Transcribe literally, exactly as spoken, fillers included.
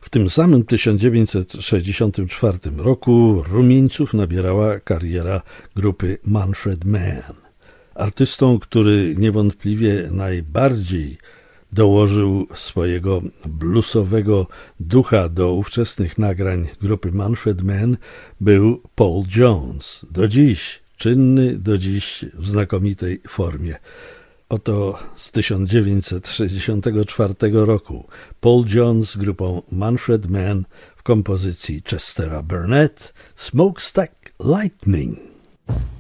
W tym samym tysiąc dziewięćset sześćdziesiątym czwartym roku rumieńców nabierała kariera grupy Manfred Mann. Artystą, który niewątpliwie najbardziej dołożył swojego bluesowego ducha do ówczesnych nagrań grupy Manfred Mann, był Paul Jones. Do dziś, czynny do dziś w znakomitej formie. Oto z tysiąc dziewięćset sześćdziesiątego czwartego roku Paul Jones z grupą Manfred Mann w kompozycji Chestera Burnett, Smokestack Lightning.